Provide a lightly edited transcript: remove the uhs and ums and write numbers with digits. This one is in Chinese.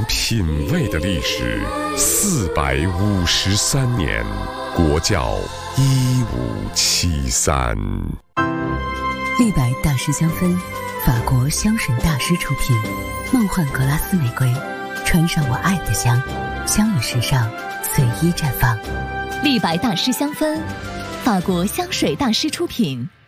品味的历史453年，国窖1573。 立白大师香氛，法国香水大师出品，梦幻格拉斯玫瑰，穿上我爱的香，香与时尚随意绽放。 立白大师香氛，法国香水大师出品。